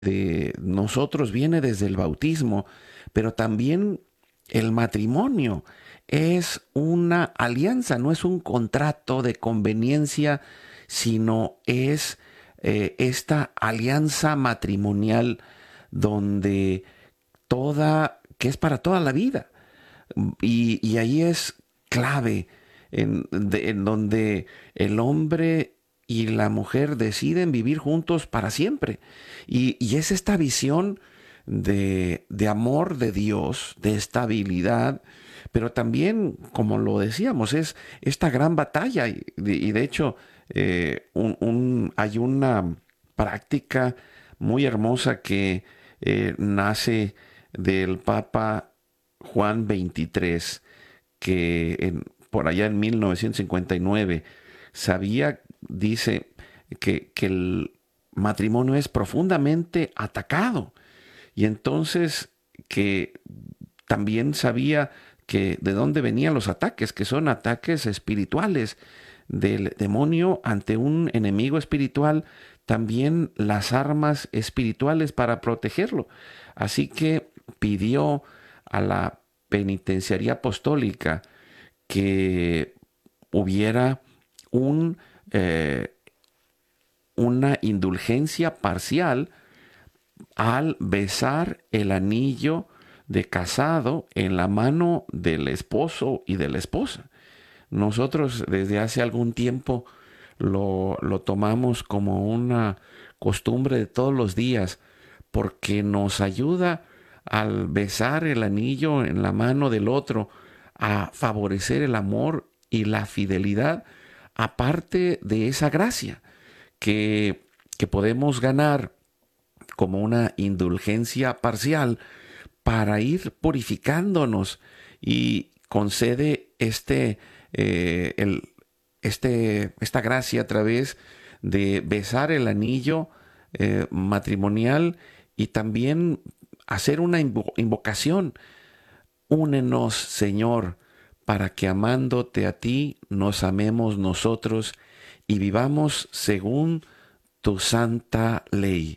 de nosotros viene desde el bautismo, pero también el matrimonio es una alianza, no es un contrato de conveniencia, sino es esta alianza matrimonial donde que es para toda la vida. Y ahí es clave en donde el hombre y la mujer deciden vivir juntos para siempre. Y es esta visión de amor de Dios, de estabilidad, pero también, como lo decíamos, es esta gran batalla. Y de hecho, hay una práctica muy hermosa que nace del Papa Juan XXIII, que por allá en 1959 dice que el matrimonio es profundamente atacado. Y entonces que también sabía que de dónde venían los ataques, que son ataques espirituales del demonio ante un enemigo espiritual, también las armas espirituales para protegerlo. Así que pidió a la penitenciaría apostólica que hubiera un, eh, una indulgencia parcial al besar el anillo de casado en la mano del esposo y de la esposa. Nosotros desde hace algún tiempo lo tomamos como una costumbre de todos los días porque nos ayuda al besar el anillo en la mano del otro a favorecer el amor y la fidelidad, aparte de esa gracia que podemos ganar como una indulgencia parcial para ir purificándonos y concede esta gracia a través de besar el anillo matrimonial y también hacer una invocación. Únenos, Señor, para que amándote a ti nos amemos nosotros y vivamos según tu santa ley.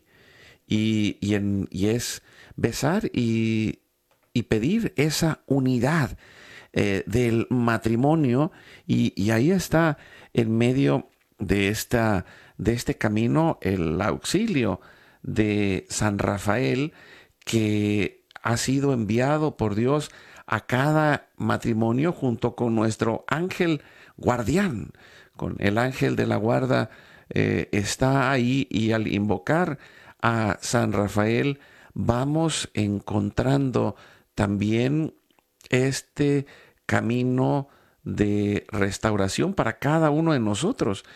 Y es besar y pedir esa unidad del matrimonio y ahí está en medio de este camino el auxilio de San Rafael, que ha sido enviado por Dios a cada matrimonio junto con nuestro ángel guardián, con el ángel de la guarda. Está ahí, y al invocar a San Rafael vamos encontrando también este camino de restauración para cada uno de nosotros,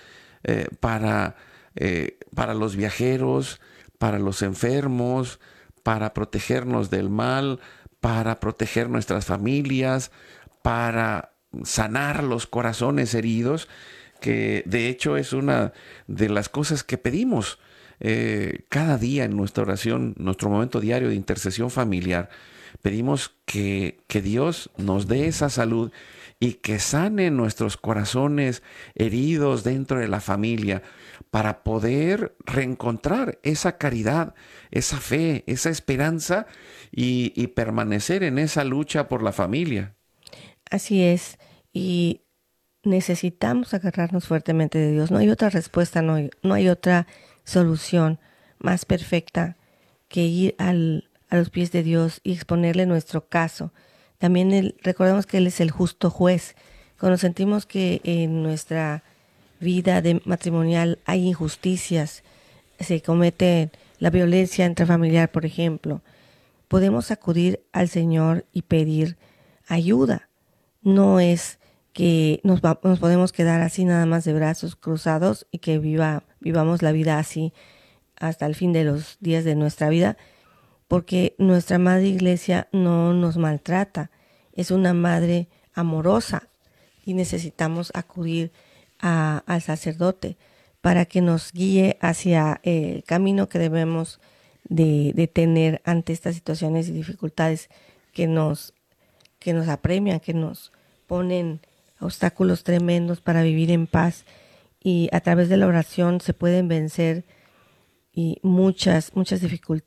para los viajeros, para los enfermos, para protegernos del mal, para proteger nuestras familias, para sanar los corazones heridos, que de hecho es una de las cosas que pedimos cada día en nuestra oración, nuestro momento diario de intercesión familiar. Pedimos que Dios nos dé esa salud y que sane nuestros corazones heridos dentro de la familia para poder reencontrar esa caridad, esa fe, esa esperanza y permanecer en esa lucha por la familia. Así es, y necesitamos agarrarnos fuertemente de Dios. No hay otra respuesta, no hay otra solución más perfecta que ir a los pies de Dios y exponerle nuestro caso. También recordemos que Él es el justo juez. Cuando sentimos que en nuestra vida matrimonial hay injusticias, se comete la violencia intrafamiliar, por ejemplo, podemos acudir al Señor y pedir ayuda. No es que nos podemos quedar así nada más de brazos cruzados y que vivamos la vida así hasta el fin de los días de nuestra vida, porque nuestra Madre Iglesia no nos maltrata, es una madre amorosa y necesitamos acudir al sacerdote para que nos guíe hacia el camino que debemos de tener ante estas situaciones y dificultades que nos apremian, que nos ponen obstáculos tremendos para vivir en paz, y a través de la oración se pueden vencer y muchas dificultades